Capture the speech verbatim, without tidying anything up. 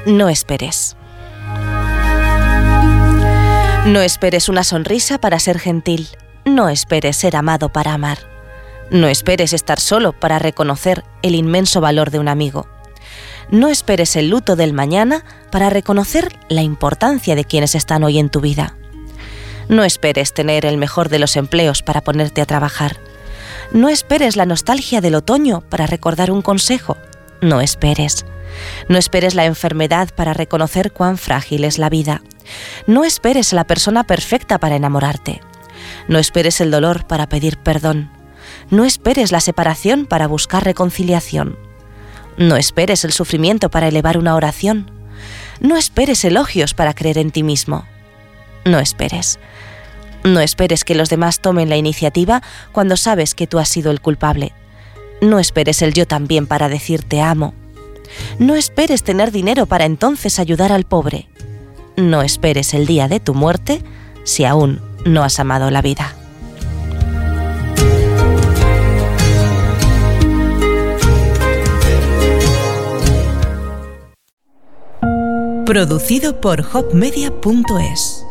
No esperes. No esperes una sonrisa para ser gentil. No esperes ser amado para amar. No esperes estar solo para reconocer el inmenso valor de un amigo. No esperes el luto del mañana para reconocer la importancia de quienes están hoy en tu vida. No esperes tener el mejor de los empleos para ponerte a trabajar. No esperes la nostalgia del otoño para recordar un consejo. No esperes. No esperes la enfermedad para reconocer cuán frágil es la vida. No esperes a la persona perfecta para enamorarte. No esperes el dolor para pedir perdón. No esperes la separación para buscar reconciliación. No esperes el sufrimiento para elevar una oración. No esperes elogios para creer en ti mismo. No esperes. No esperes que los demás tomen la iniciativa cuando sabes que tú has sido el culpable. No esperes el yo también para decir te amo. No esperes tener dinero para entonces ayudar al pobre. No esperes el día de tu muerte si aún no has amado la vida. Producido por hop media punto es.